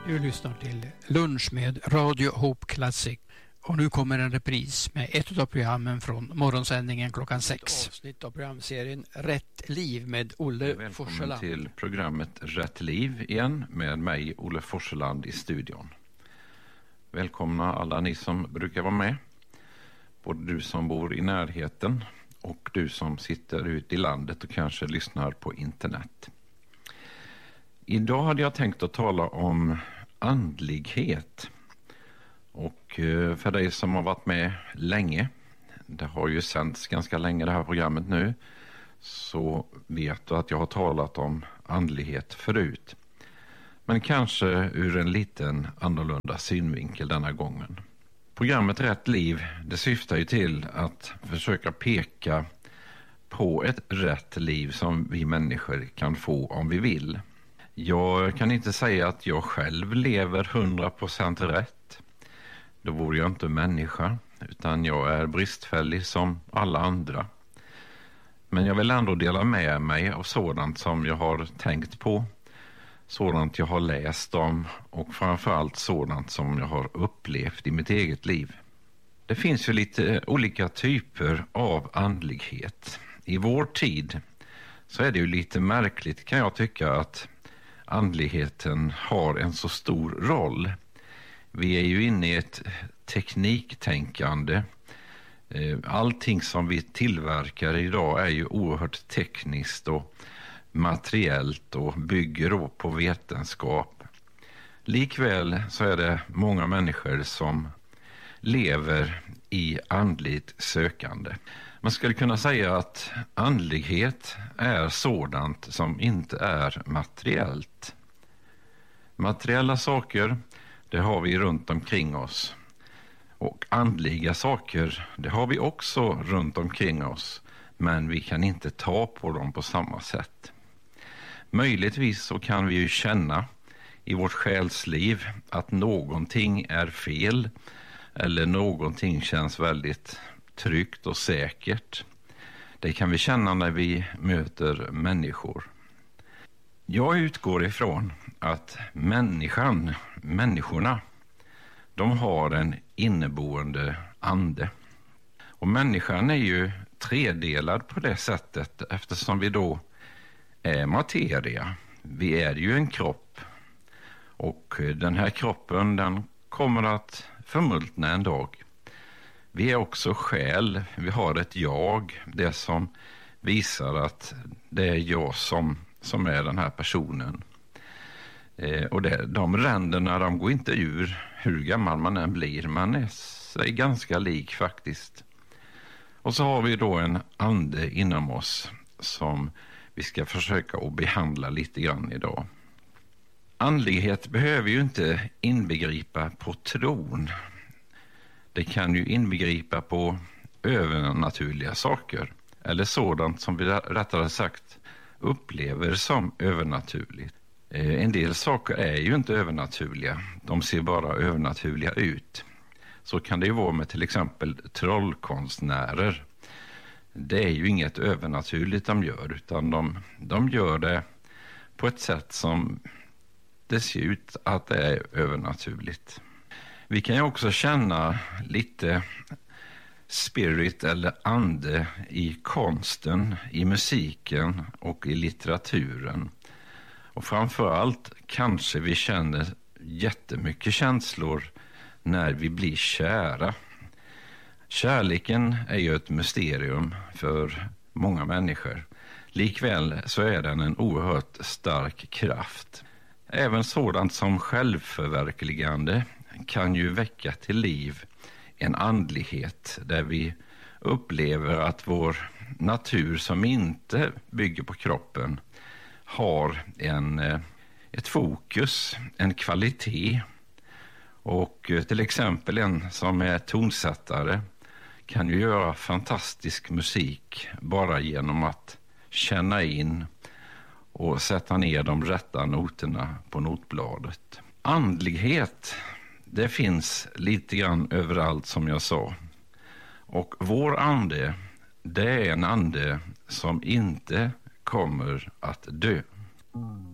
Du lyssnar till Lunch med Radio Hope Classic. Och nu kommer en repris med ett av programmen från morgonsändningen klockan 6. Avsnitt av programserien Rätt liv med Olle Forseland. Välkommen till programmet Rätt liv igen med mig, Olle Forseland, i studion. Välkomna alla ni som brukar vara med. Både du som bor i närheten och du som sitter ute i landet och kanske lyssnar på internet. Idag hade jag tänkt att tala om andlighet. Och för dig som har varit med länge, det har ju sänts ganska länge det här programmet nu, så vet du att jag har talat om andlighet förut. Men kanske ur en liten annorlunda synvinkel denna gången. Programmet Rätt liv, det syftar ju till att försöka peka på ett rätt liv som vi människor kan få om vi vill. Jag kan inte säga att jag själv lever 100% rätt. Då vore jag inte människa, utan jag är bristfällig som alla andra. Men jag vill ändå dela med mig av sådant som jag har tänkt på, sådant jag har läst om och framförallt sådant som jag har upplevt i mitt eget liv. Det finns ju lite olika typer av andlighet. I vår tid så är det ju lite märkligt, kan jag tycka, att andligheten har en så stor roll. Vi är ju inne i ett tekniktänkande. Allting som vi tillverkar idag är ju oerhört tekniskt och materiellt och bygger då på vetenskap. Likväl så är det många människor som lever i andligt sökande. Man skulle kunna säga att andlighet är sådant som inte är materiellt. Materiella saker, det har vi runt omkring oss. Och andliga saker, det har vi också runt omkring oss. Men vi kan inte ta på dem på samma sätt. Möjligtvis så kan vi ju känna i vårt själsliv att någonting är fel. Eller någonting känns väldigt tryggt och säkert. Det kan vi känna när vi möter människor. Jag utgår ifrån att människorna, de har en inneboende ande. Och människan är ju tredelad på det sättet eftersom vi då är materia. Vi är ju en kropp. Och den här kroppen, den kommer att förmultna en dag. Vi är också själ, vi har ett jag, det som visar att det är jag som är den här personen. Och de ränderna, de går inte ur hur gammal man än blir, man är sig ganska lik faktiskt. Och så har vi då en ande inom oss som vi ska försöka att behandla lite grann idag. Andlighet behöver ju inte inbegripa på tron. Det kan ju inbegripa på övernaturliga saker. Eller sådant som vi rättare sagt upplever som övernaturligt. En del saker är ju inte övernaturliga. De ser bara övernaturliga ut. Så kan det ju vara med till exempel trollkonstnärer. Det är ju inget övernaturligt de gör, utan de gör det på ett sätt som det ser ut att det är övernaturligt. Vi kan ju också känna lite spirit eller ande i konsten, i musiken och i litteraturen. Och framförallt kanske vi känner jättemycket känslor när vi blir kära. Kärleken är ju ett mysterium för många människor. Likväl så är den en oerhört stark kraft. Även sådant som självförverkligande kan ju väcka till liv en andlighet där vi upplever att vår natur som inte bygger på kroppen har ett fokus, en kvalitet. Och till exempel en som är tonsättare kan ju göra fantastisk musik bara genom att känna in och sätta ner de rätta noterna på notbladet. Andlighet, det finns lite grann överallt som jag sa. Och vår ande, det är en ande som inte kommer att dö.